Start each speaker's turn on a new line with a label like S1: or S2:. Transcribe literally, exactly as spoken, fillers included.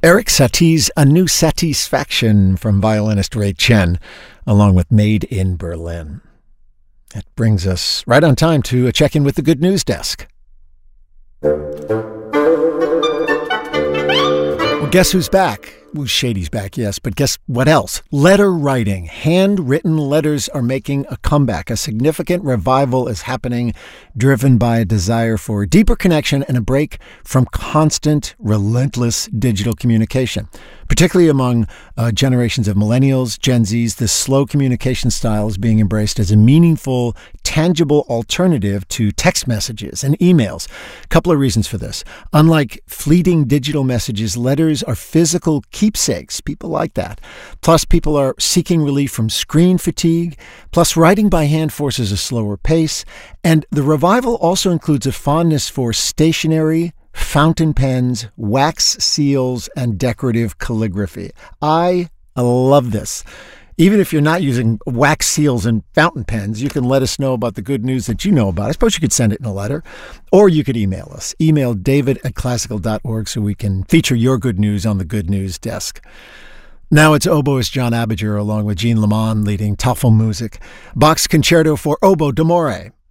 S1: Erik Satie's A New Satisfaction from violinist Ray Chen, along with Made in Berlin. That brings us right on time to a check-in with the Good News Desk. Well, guess who's back? Well, Shady's back, yes, but guess what else? Letter writing. Handwritten letters are making a comeback. A significant revival is happening, driven by a desire for deeper connection and a break from constant, relentless digital communication. Particularly among uh, generations of millennials, Gen Zs, this slow communication style is being embraced as a meaningful, tangible alternative to text messages and emails. A couple of reasons for this. Unlike fleeting digital messages, letters are physical keepsakes. People like that. Plus, people are seeking relief from screen fatigue. Plus, writing by hand forces a slower pace. And the revival also includes a fondness for stationery, fountain pens, wax seals, and decorative calligraphy. I love this. Even if you're not using wax seals and fountain pens, you can let us know about the good news that you know about. I suppose you could send it in a letter, or you could email us. Email david at classical dot org so we can feature your good news on the Good News Desk. Now it's oboist John Abinger along with Jean Lamont leading Tafelmusik. Bach's Concerto for Oboe d'Amore